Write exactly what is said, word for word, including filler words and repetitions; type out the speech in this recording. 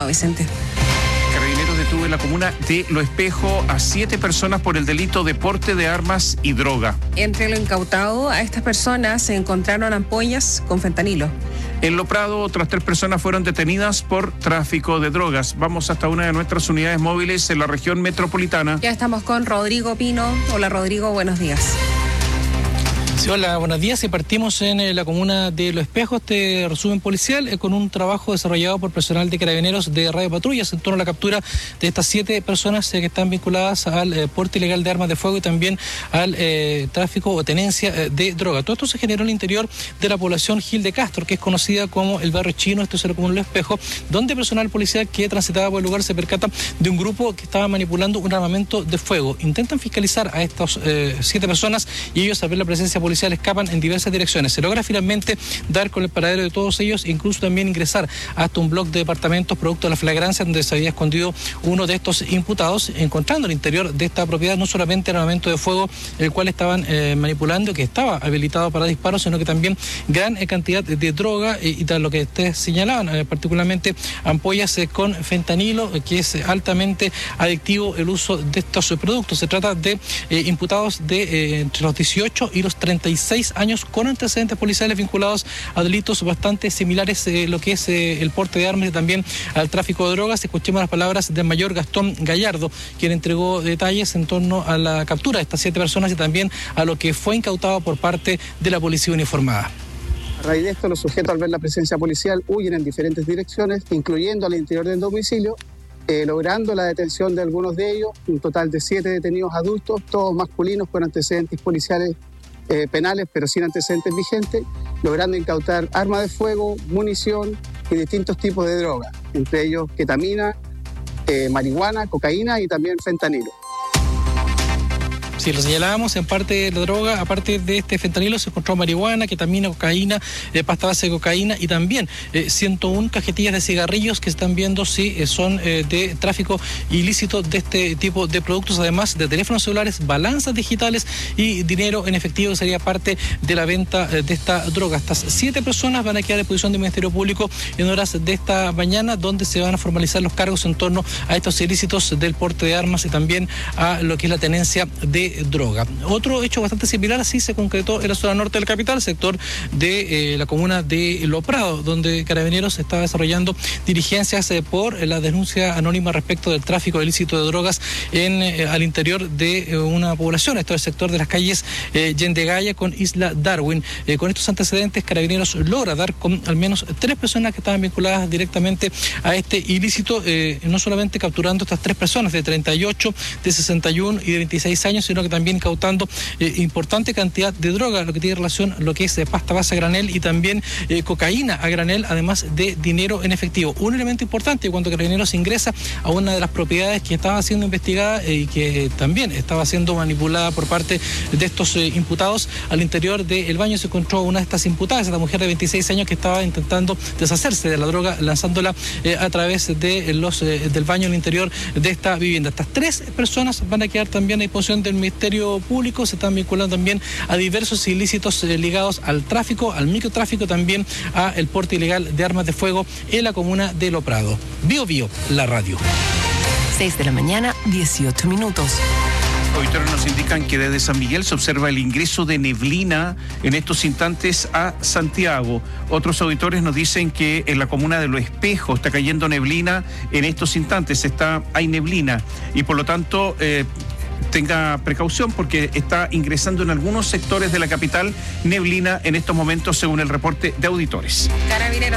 Vicente. Carabineros detuvo en la comuna de Lo Espejo a siete personas por el delito de porte de armas y droga. Entre lo incautado a estas personas se encontraron ampollas con fentanilo. En Lo Prado, otras tres personas fueron detenidas por tráfico de drogas. Vamos hasta una de nuestras unidades móviles en la región metropolitana. Ya estamos con Rodrigo Pino. Hola Rodrigo, buenos días. Sí, hola, buenos días. Y partimos en eh, la comuna de Lo Espejo, este resumen policial, eh, con un trabajo desarrollado por personal de Carabineros de Radio Patrullas en torno a la captura de estas siete personas eh, que están vinculadas al eh, porte ilegal de armas de fuego y también al eh, tráfico o tenencia eh, de droga. Todo esto se generó en el interior de la población Gil de Castro, que es conocida como el barrio chino, esto es la comuna de Lo Espejo, donde personal policial que transitaba por el lugar se percata de un grupo que estaba manipulando un armamento de fuego. Intentan fiscalizar a estas eh, siete personas y ellos, al ver la presencia policial, escapan en diversas direcciones. Se logra finalmente dar con el paradero de todos ellos e incluso también ingresar hasta un bloque de departamentos producto de la flagrancia donde se había escondido uno de estos imputados, encontrando al interior de esta propiedad no solamente armamento de fuego el cual estaban eh, manipulando, que estaba habilitado para disparos, sino que también gran eh, cantidad de, de droga eh, y tal lo que ustedes señalaban, eh, particularmente ampollas eh, con fentanilo, eh, que es altamente adictivo el uso de estos eh, productos. Se trata de eh, imputados de eh, entre los dieciocho y los treinta y seis años con antecedentes policiales vinculados a delitos bastante similares, eh, lo que es eh, el porte de armas y también al tráfico de drogas. Escuchemos las palabras del mayor Gastón Gallardo, quien entregó detalles en torno a la captura de estas siete personas y también a lo que fue incautado por parte de la policía uniformada. A raíz de esto, los sujetos, al ver la presencia policial, huyen en diferentes direcciones, incluyendo al interior del domicilio, eh, logrando la detención de algunos de ellos, un total de siete detenidos adultos, todos masculinos con antecedentes policiales Eh, penales, pero sin antecedentes vigentes, logrando incautar armas de fuego, munición y distintos tipos de drogas, entre ellos ketamina, eh, marihuana, cocaína y también fentanilo. Sí, lo señalábamos, en parte de la droga, aparte de este fentanilo, se encontró marihuana, ketamina, cocaína, eh, pasta base de cocaína y también eh, ciento una cajetillas de cigarrillos que están viendo si eh, son eh, de tráfico ilícito de este tipo de productos, además de teléfonos celulares, balanzas digitales y dinero en efectivo, que sería parte de la venta eh, de esta droga. Estas siete personas van a quedar a disposición del Ministerio Público en horas de esta mañana, donde se van a formalizar los cargos en torno a estos ilícitos del porte de armas y también a lo que es la tenencia de droga. Otro hecho bastante similar así se concretó en la zona norte del capital, sector de eh, la comuna de Lo Prado, donde Carabineros estaba desarrollando diligencias eh, por eh, la denuncia anónima respecto del tráfico ilícito de drogas en eh, al interior de eh, una población. Esto es el sector de las calles eh, Yendegaya con Isla Darwin. Eh, con estos antecedentes, Carabineros logra dar con al menos tres personas que estaban vinculadas directamente a este ilícito, eh, no solamente capturando estas tres personas de treinta y ocho, de sesenta y uno y de veintiséis años, sino que también incautando eh, importante cantidad de droga, lo que tiene relación a lo que es eh, pasta base a granel y también eh, cocaína a granel, además de dinero en efectivo. Un elemento importante cuando Carabineros ingresa a una de las propiedades que estaba siendo investigada eh, y que eh, también estaba siendo manipulada por parte de estos eh, imputados, al interior del baño se encontró una de estas imputadas, esta mujer de veintiséis años que estaba intentando deshacerse de la droga, lanzándola eh, a través de los eh, del baño al interior de esta vivienda. Estas tres personas van a quedar también a disposición del Ministerio Público, se están vinculando también a diversos ilícitos eh, ligados al tráfico, al microtráfico, también a el porte ilegal de armas de fuego en la comuna de Lo Prado. Bio Bio, la radio. seis de la mañana, dieciocho minutos. Auditores nos indican que desde San Miguel se observa el ingreso de neblina en estos instantes a Santiago. Otros auditores nos dicen que en la comuna de Lo Espejo está cayendo neblina en estos instantes, está, hay neblina y por lo tanto eh, tenga precaución porque está ingresando en algunos sectores de la capital neblina en estos momentos según el reporte de auditores. Carabineros